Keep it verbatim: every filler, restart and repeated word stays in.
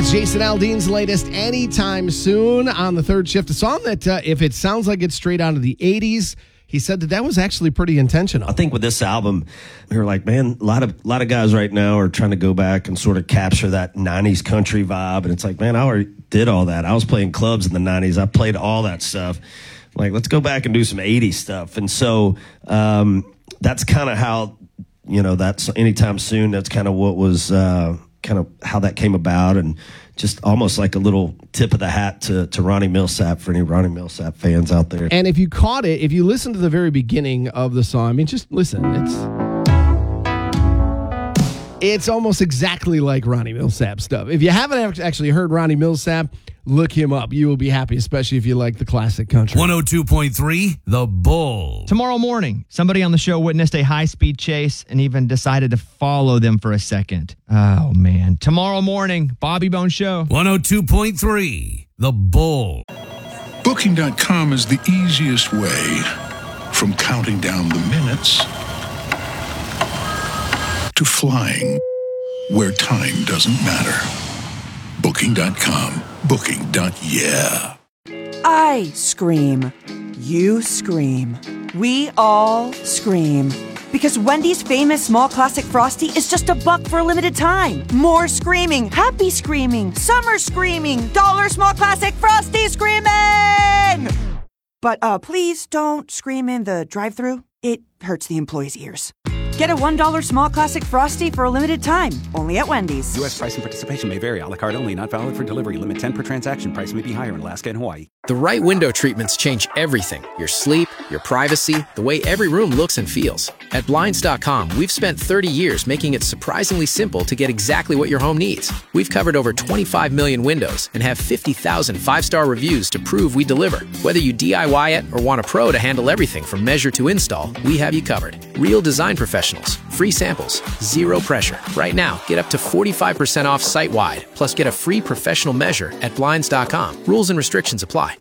That's Jason Aldean's latest Anytime Soon on the third shift. A song that, uh, if it sounds like it's straight out of the eighties, he said that that was actually pretty intentional. I think with this album, we were like, man, a lot of a lot of guys right now are trying to go back and sort of capture that nineties country vibe. And it's like, man, I already did all that. I was playing clubs in the nineties. I played all that stuff. Like, let's go back and do some eighties stuff. And so um, that's kind of how, you know, that's Anytime Soon. That's kind of what was uh, kind of how that came about. And just almost like a little tip of the hat to, to Ronnie Milsap for any Ronnie Milsap fans out there. And if you caught it, if you listen to the very beginning of the song, I mean, just listen. It's it's almost exactly like Ronnie Milsap stuff. If you haven't actually heard Ronnie Milsap, look him up. You will be happy, especially if you like the classic country. one oh two point three The Bull. Tomorrow morning, somebody on the show witnessed a high-speed chase and even decided to follow them for a second. Oh, man. Tomorrow morning, Bobby Bone Show. one oh two point three The Bull. Booking dot com is the easiest way from counting down the minutes to flying where time doesn't matter. Booking dot com. Booking. Yeah. I scream. You scream. We all scream. Because Wendy's famous small classic Frosty is just a buck for a limited time. More screaming, happy screaming, summer screaming, dollar small classic Frosty screaming! But uh, please don't scream in the drive-thru. It hurts the employees' ears. Get a one dollar small classic Frosty for a limited time, only at Wendy's. U S price and participation may vary. A la carte only, not valid for delivery. Limit ten per transaction. Price may be higher in Alaska and Hawaii. The right window treatments change everything. Your sleep, your privacy, the way every room looks and feels. At Blinds dot com, we've spent thirty years making it surprisingly simple to get exactly what your home needs. We've covered over twenty-five million windows and have fifty thousand five-star reviews to prove we deliver. Whether you D I Y it or want a pro to handle everything from measure to install, we have you covered. Real design professionals, free samples, zero pressure. Right now, get up to forty-five percent off site-wide, plus get a free professional measure at Blinds dot com. Rules and restrictions apply.